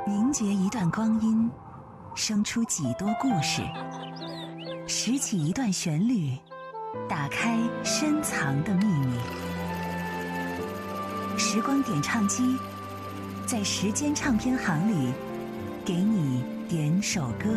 凝结一段光阴，生出几多故事；拾起一段旋律，打开深藏的秘密。时光点唱机，在时间唱片行里，给你点首歌。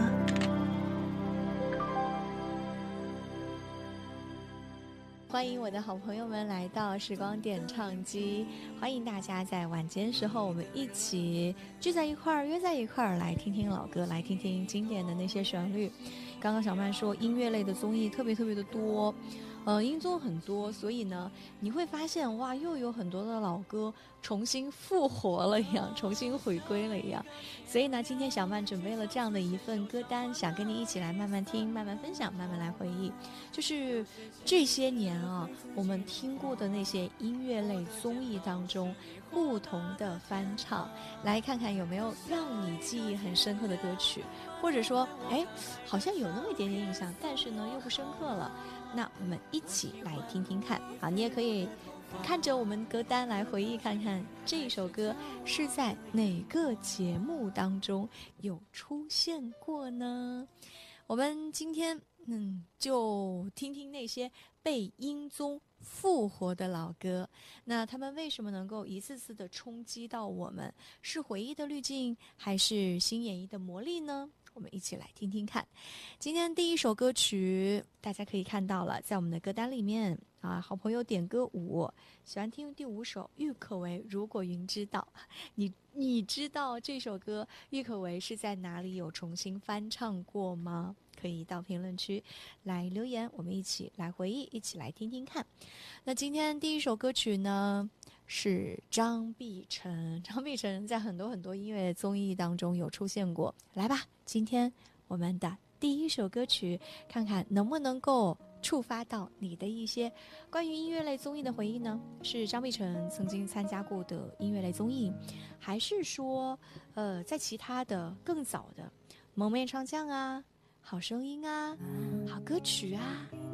欢迎我的好朋友们来到时光点唱机，欢迎大家在晚间时候我们一起聚在一块儿，约在一块儿，来听听老歌，来听听经典的那些旋律。刚刚小曼说音乐类的综艺特别的多，音综很多，所以呢你会发现哇，又有很多的老歌重新复活了一样，重新回归了一样。所以呢今天小曼准备了这样的一份歌单，想跟你一起来慢慢听，慢慢分享，慢慢来回忆，就是这些年啊我们听过的那些音乐类综艺当中不同的翻唱，来看看有没有让你记忆很深刻的歌曲，或者说好像有那么一点点印象，但是呢又不深刻了，那我们一起来听听看。好，你也可以看着我们歌单来回忆看看这首歌是在哪个节目当中有出现过呢？我们今天就听听那些被音综复活的老歌，那他们为什么能够一次次的冲击到我们？是回忆的滤镜，还是新演绎的魔力呢？我们一起来听听看。今天第一首歌曲大家可以看到了，在我们的歌单里面啊，好朋友点歌5，喜欢听第5首郁可唯如果云知道。你知道这首歌郁可唯是在哪里有重新翻唱过吗？可以到评论区来留言，我们一起来回忆，一起来听听看。那今天第一首歌曲呢是张碧晨，张碧晨在很多音乐综艺当中有出现过。来吧，今天我们的第一首歌曲，看看能不能够触发到你的一些关于音乐类综艺的回忆呢？是张碧晨曾经参加过的音乐类综艺，还是说在其他的更早的蒙面唱将啊、好声音啊、好歌曲啊